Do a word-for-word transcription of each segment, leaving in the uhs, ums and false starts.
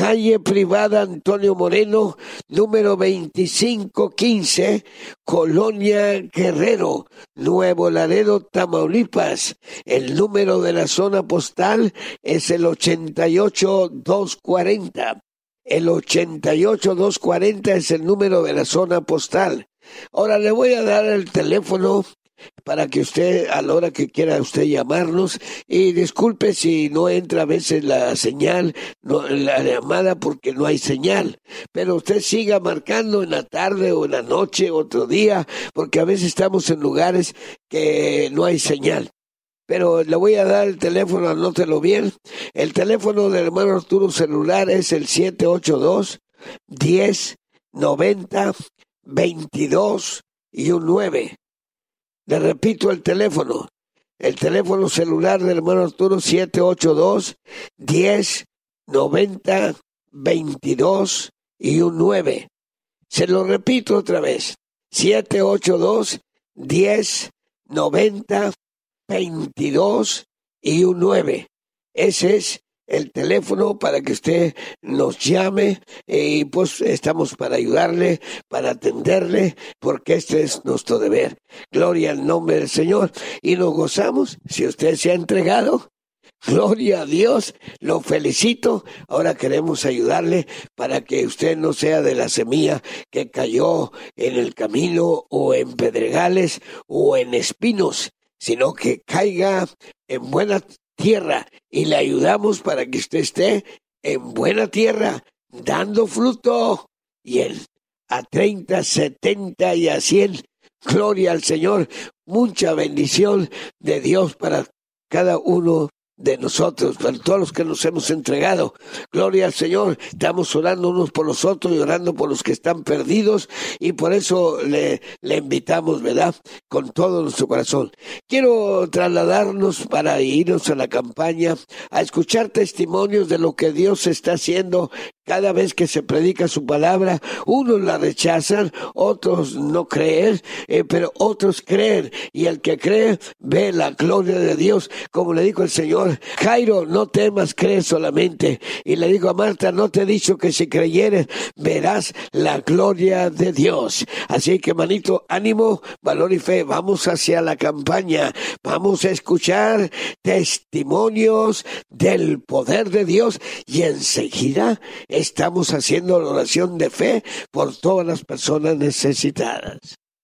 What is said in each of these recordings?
calle privada Antonio Moreno, número veinticinco quince, Colonia Guerrero, Nuevo Laredo, Tamaulipas. El número de la zona postal es el ochenta y ocho doscientos cuarenta. El ochenta y ocho doscientos cuarenta es el número de la zona postal. Ahora le voy a dar el teléfono para que usted, a la hora que quiera usted llamarnos, y disculpe si no entra a veces la señal, no, la llamada, porque no hay señal, pero usted siga marcando en la tarde o en la noche, otro día, porque a veces estamos en lugares que no hay señal. Pero le voy a dar el teléfono, anótelo bien. El teléfono del hermano Arturo celular es el siete ocho dos, diez, noventa, veintidós y un nueve. Le repito el teléfono. El teléfono celular del hermano Arturo, siete ocho dos, diez, noventa, veintidós y un nueve. Se lo repito otra vez. siete ocho dos, diez, noventa, veintidós y un nueve. Ese es el teléfono para que usted nos llame, y pues estamos para ayudarle, para atenderle, porque este es nuestro deber. Gloria al nombre del Señor, y nos gozamos si usted se ha entregado. Gloria a Dios, lo felicito. Ahora queremos ayudarle para que usted no sea de la semilla que cayó en el camino o en pedregales o en espinos, sino que caiga en buena tierra, y le ayudamos para que usted esté en buena tierra, dando fruto, y en a treinta, setenta y a cien. Gloria al Señor. Mucha bendición de Dios para cada uno de nosotros, para todos los que nos hemos entregado. Gloria al Señor. Estamos orando unos por los otros y orando por los que están perdidos, y por eso le, le invitamos, ¿verdad?, con todo nuestro corazón. Quiero trasladarnos para irnos a la campaña, a escuchar testimonios de lo que Dios está haciendo cada vez que se predica su palabra. Unos la rechazan, otros no creen, eh, pero otros creen, y el que cree ve la gloria de Dios. Como le dijo el Señor, Jairo, no temas, cree solamente. Y le dijo a Marta, no te he dicho que si creyeres verás la gloria de Dios. Así que, manito, ánimo, valor y fe. Vamos hacia la campaña, vamos a escuchar testimonios del poder de Dios, y enseguida estamos haciendo la oración de fe por todas las personas necesitadas.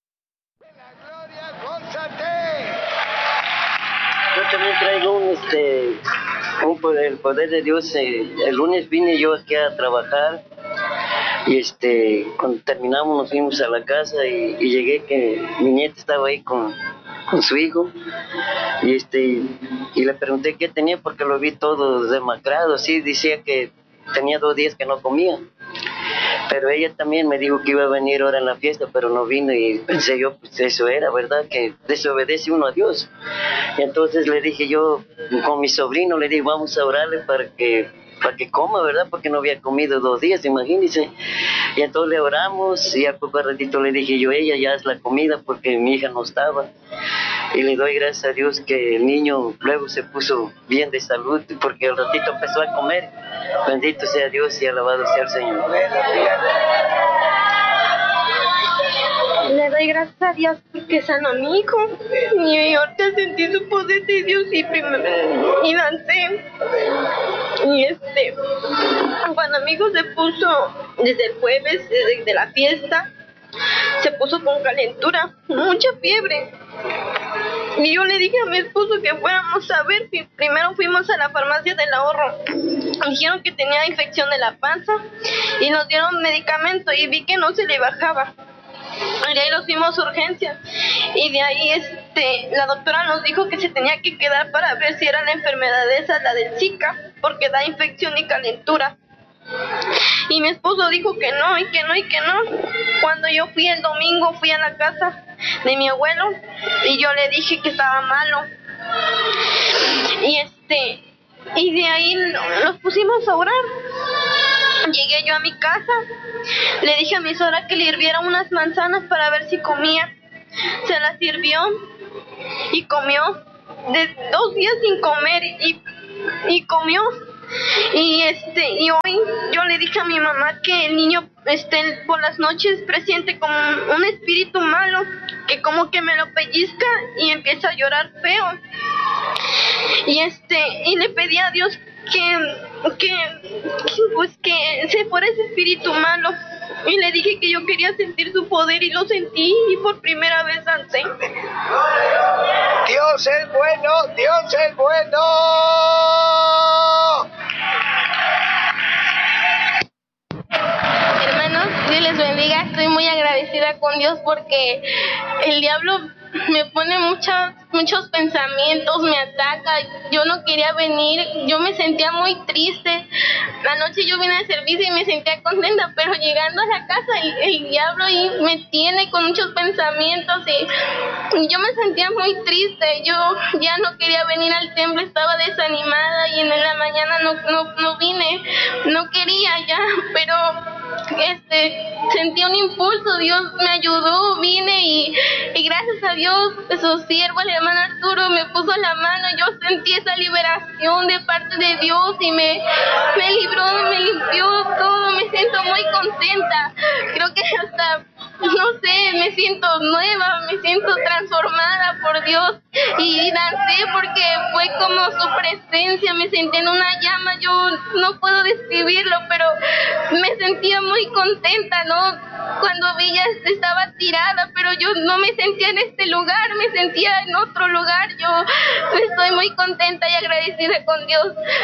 Yo también traigo un, este, un poder, el poder de Dios. Eh, el lunes vine yo aquí a trabajar, y este, cuando terminamos nos fuimos a la casa, y, y llegué que mi nieta estaba ahí con, con su hijo, y este, y le pregunté qué tenía, porque lo vi todo demacrado, así, decía que tenía dos días que no comía. Pero ella también me dijo que iba a venir ahora en la fiesta, pero no vino, y pensé yo, pues eso era, ¿verdad?, que desobedece uno a Dios. Y entonces le dije yo, con mi sobrino, le dije, vamos a orarle para que, para que coma, ¿verdad?, porque no había comido dos días, imagínense. Y entonces le oramos, y al poco ratito le dije yo, ella ya es la comida, porque mi hija no estaba. Y le doy gracias a Dios que el niño luego se puso bien de salud, porque al ratito empezó a comer. Bendito sea Dios y alabado sea el Señor. Le doy gracias a Dios porque sanó a mi hijo, y ahorita sentí su poder de Dios, y primero y lancé. Y este, cuando mi hijo se puso desde el jueves, desde de la fiesta, se puso con calentura, mucha fiebre. Y yo le dije a mi esposo que fuéramos a ver. Primero fuimos a la farmacia del ahorro. Me dijeron que tenía infección de la panza y nos dieron medicamento, y vi que no se le bajaba. Y de ahí nos fuimos a urgencias, y de ahí este, la doctora nos dijo que se tenía que quedar para ver si era la enfermedad esa, la del Zika, porque da infección y calentura. Y mi esposo dijo que no, y que no, y que no. Cuando yo fui el domingo, fui a la casa de mi abuelo, y yo le dije que estaba malo. Y este, y de ahí nos pusimos a orar. Llegué yo a mi casa, le dije a mi suegra que le hirviera unas manzanas para ver si comía. Se las sirvió y comió. De dos días sin comer, y, y comió. Y este y hoy yo le dije a mi mamá que el niño este por las noches presiente como un espíritu malo, que como que me lo pellizca y empieza a llorar feo. Y este y le pedí a Dios que que pues que se fuera ese espíritu malo. Y le dije que yo quería sentir su poder y lo sentí y por primera vez dancé. Dios es bueno, Dios es bueno. Hermanos, Dios les bendiga. Estoy muy agradecida con Dios porque el diablo me pone muchos, muchos pensamientos, me ataca. Yo no quería venir, yo me sentía muy triste. Anoche yo vine al servicio y me sentía contenta, pero llegando a la casa el, el diablo ahí me tiene con muchos pensamientos y, y yo me sentía muy triste. Yo ya no quería venir al templo, estaba desanimada y en la mañana no, no, no vine, no quería ya, pero este sentí un impulso, Dios me ayudó, vine y, y gracias a Dios, su siervo, el hermano Arturo, me puso la mano. Yo sentí esa liberación de parte de Dios y me, me libró, me limpió todo, me siento muy contenta. Creo que hasta, no sé, me siento nueva, me siento transformada por Dios y dancé porque fue como su presencia, me sentí en una llama. Yo no puedo describirlo, pero me sentía muy contenta, ¿no? Cuando vi ya estaba tirada, pero yo no me sentía en este lugar, me sentía en otro lugar. Yo estoy muy contenta y agradecida con Dios.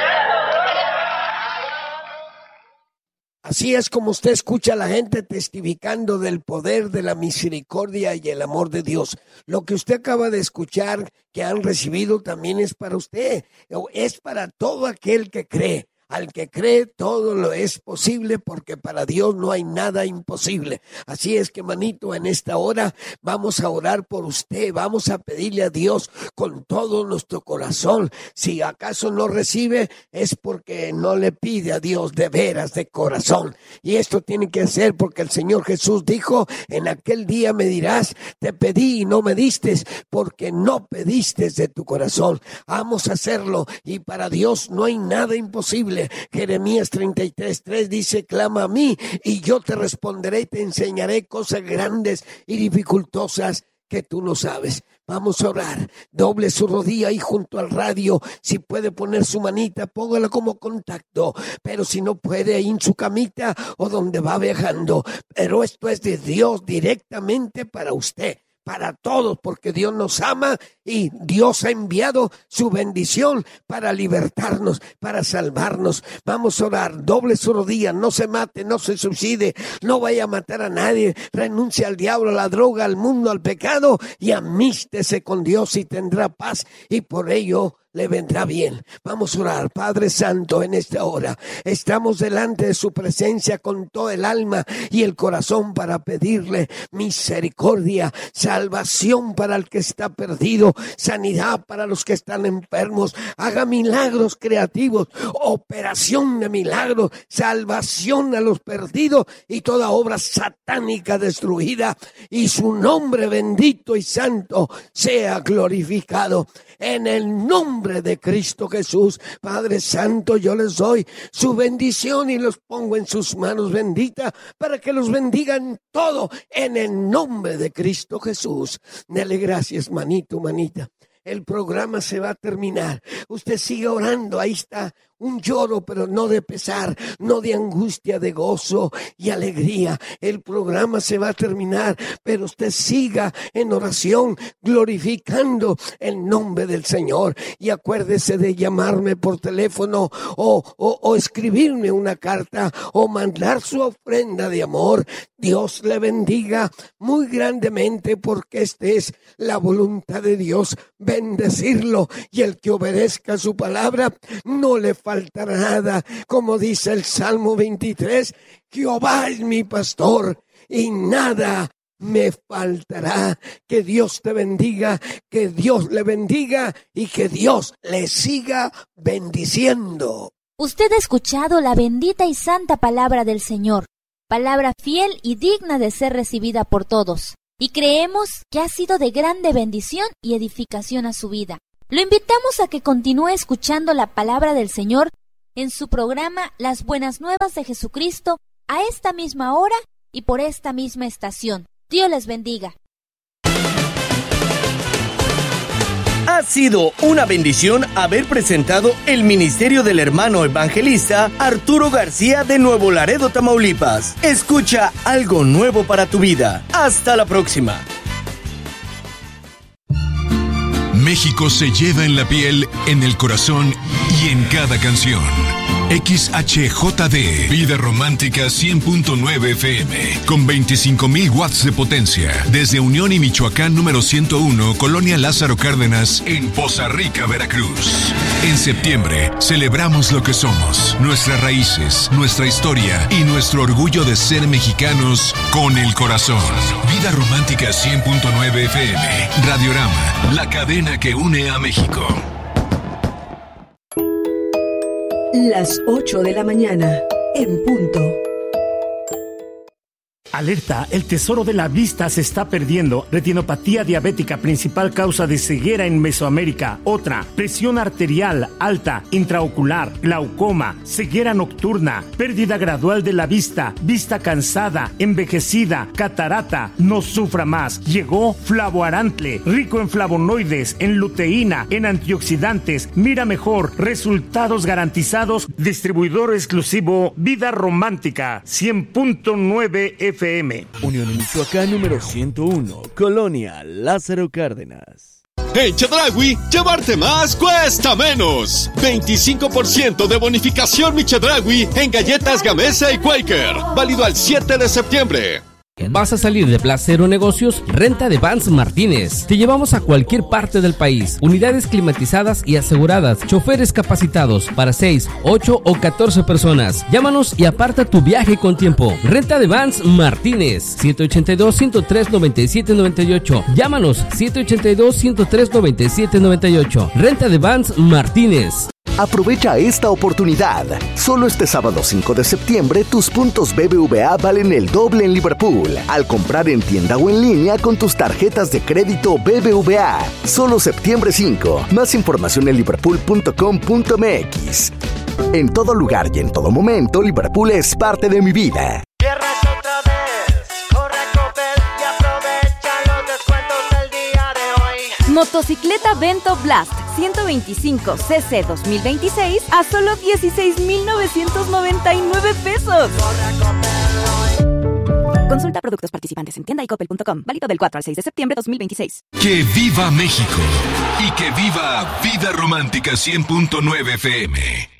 Así es como usted escucha a la gente testificando del poder, de la misericordia y el amor de Dios. Lo que usted acaba de escuchar que han recibido también es para usted, es para todo aquel que cree. Al que cree todo lo es posible porque para Dios no hay nada imposible. Así es que, manito, en esta hora vamos a orar por usted, vamos a pedirle a Dios con todo nuestro corazón. Si acaso no recibe es porque no le pide a Dios de veras, de corazón. Y esto tiene que ser porque el Señor Jesús dijo, en aquel día me dirás, te pedí y no me diste porque no pediste de tu corazón. Vamos a hacerlo y para Dios no hay nada imposible. Jeremías treinta y tres, tres dice, clama a mí y yo te responderé y te enseñaré cosas grandes y dificultosas que tú no sabes. Vamos a orar. Doble su rodilla ahí junto al radio. Si puede poner su manita, póngala como contacto. Pero si no puede, ahí en su camita o donde va viajando. Pero esto es de Dios directamente para usted, para todos, porque Dios nos ama y Dios ha enviado su bendición para libertarnos, para salvarnos. Vamos a orar, doble su rodilla, no se mate, no se suicide, no vaya a matar a nadie, renuncia al diablo, a la droga, al mundo, al pecado y amístese con Dios y tendrá paz y por ello le vendrá bien. Vamos a orar. Padre Santo, en esta hora estamos delante de su presencia con todo el alma y el corazón para pedirle misericordia, salvación para el que está perdido, sanidad para los que están enfermos, haga milagros creativos, operación de milagros, salvación a los perdidos y toda obra satánica destruida y su nombre bendito y santo sea glorificado en el nombre de Cristo Jesús. Padre Santo, yo les doy su bendición y los pongo en sus manos benditas para que los bendigan todo en el nombre de Cristo Jesús. Dele gracias, manito, manita. El programa se va a terminar. Usted sigue orando, ahí está un lloro, pero no de pesar, no de angustia, de gozo y alegría. El programa se va a terminar, pero usted siga en oración, glorificando el nombre del Señor. Y acuérdese de llamarme por teléfono o, o, o escribirme una carta o mandar su ofrenda de amor. Dios le bendiga muy grandemente porque esta es la voluntad de Dios, bendecirlo, y el que obedezca su palabra no le faltará nada. Como dice el Salmo veintitrés, Jehová es mi pastor y nada me faltará. Que Dios te bendiga, que Dios le bendiga y que Dios le siga bendiciendo. Usted ha escuchado la bendita y santa palabra del Señor, palabra fiel y digna de ser recibida por todos, y creemos que ha sido de grande bendición y edificación a su vida. Lo invitamos a que continúe escuchando la palabra del Señor en su programa Las Buenas Nuevas de Jesucristo a esta misma hora y por esta misma estación. Dios les bendiga. Ha sido una bendición haber presentado el ministerio del hermano evangelista Arturo García de Nuevo Laredo, Tamaulipas. Escucha algo nuevo para tu vida. Hasta la próxima. México se lleva en la piel, en el corazón y en cada canción. X H J D, Vida Romántica cien punto nueve F M, con veinticinco mil watts de potencia, desde Unión y Michoacán número ciento uno, Colonia Lázaro Cárdenas, en Poza Rica, Veracruz. En septiembre, celebramos lo que somos, nuestras raíces, nuestra historia y nuestro orgullo de ser mexicanos con el corazón. Vida Romántica cien punto nueve F M, Radiorama, la cadena que une a México. Las ocho de la mañana, en punto. Alerta, el tesoro de la vista se está perdiendo. Retinopatía diabética, principal causa de ceguera en Mesoamérica. Otra, presión arterial alta, intraocular, glaucoma, ceguera nocturna, pérdida gradual de la vista, vista cansada, envejecida, catarata. No sufra más. Llegó Flavoarantle, rico en flavonoides, en luteína, en antioxidantes. Mira mejor, resultados garantizados. Distribuidor exclusivo Vida Romántica, cien punto nueve F M. Unión Michoacán número ciento uno, Colonia Lázaro Cárdenas. En Chedraui, llevarte más cuesta menos. veinticinco por ciento de bonificación mi Chedraui en galletas Gamesa y Quaker. Válido al siete de septiembre. ¿Vas a salir de placer o negocios? Renta de Vans Martínez. Te llevamos a cualquier parte del país. Unidades climatizadas y aseguradas. Choferes capacitados para seis, ocho o catorce personas. Llámanos y aparta tu viaje con tiempo. Renta de Vans Martínez. siete ochenta y dos, ciento tres, noventa y siete, noventa y ocho. Llámanos siete ochenta y dos, ciento tres, noventa y siete, noventa y ocho. Renta de Vans Martínez. Aprovecha esta oportunidad. Solo este sábado cinco de septiembre tus puntos B B V A valen el doble en Liverpool al comprar en tienda o en línea con tus tarjetas de crédito B B V A. Solo septiembre cinco. Más información en liverpool punto com punto m x. En todo lugar y en todo momento, Liverpool es parte de mi vida. Motocicleta Vento Blast ciento veinticinco C C dos mil veintiséis a solo dieciséis mil novecientos noventa y nueve pesos. Consulta productos participantes en tienda y coppel punto com. Válido del cuatro al seis de septiembre de dos mil veintiséis. Que viva México y que viva Vida Romántica cien punto nueve F M.